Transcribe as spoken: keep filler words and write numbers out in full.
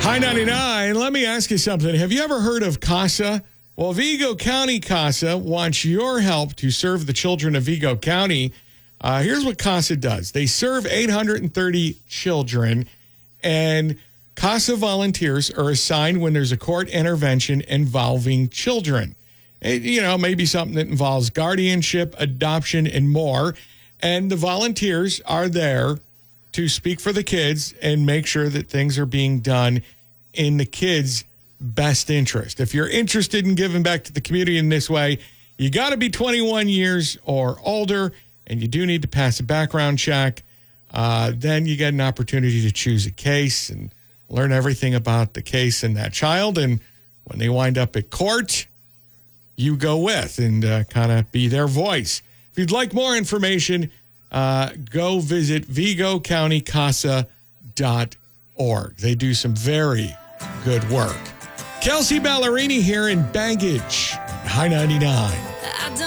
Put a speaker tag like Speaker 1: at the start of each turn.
Speaker 1: Hi ninety-nine, let me ask you something. Have you ever heard of CASA? Well, Vigo County CASA wants your help to serve the children of Vigo County. Uh, here's what CASA does. They serve eight hundred thirty children, and CASA volunteers are assigned when there's a court intervention involving children. It, you know, maybe something that involves guardianship, adoption, and more. And the volunteers are there to speak for the kids and make sure that things are being done in the kids' best interest. If you're interested in giving back to the community in this way, you got to be twenty-one years or older, and you do need to pass a background check. Uh, then you get an opportunity to choose a case and learn everything about the case and that child. And when they wind up at court, you go with and uh, kind of be their voice. If you'd like more information, uh, go visit vigo county casa dot org. They do some very good work. Kelsey Ballerini here in Baggage, High ninety-nine.